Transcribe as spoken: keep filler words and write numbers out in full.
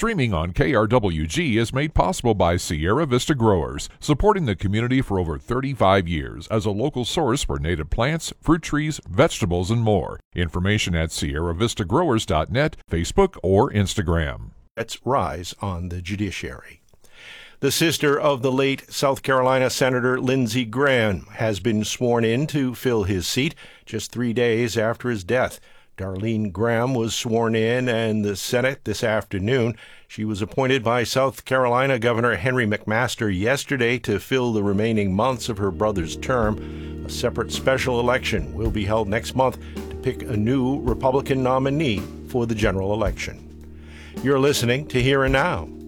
Streaming on K R W G is made possible by Sierra Vista Growers, supporting the community for over thirty-five years as a local source for native plants, fruit trees, vegetables, and more. Information at sierra vista growers dot net, Facebook, or Instagram. Let's rise on the judiciary. The sister of the late South Carolina Senator Lindsey Graham has been sworn in to fill his seat just three days after his death. Darlene Graham was sworn in in the Senate this afternoon. She was appointed by South Carolina Governor Henry McMaster yesterday to fill the remaining months of her brother's term. A separate special election will be held next month to pick a new Republican nominee for the general election. You're listening to Here and Now.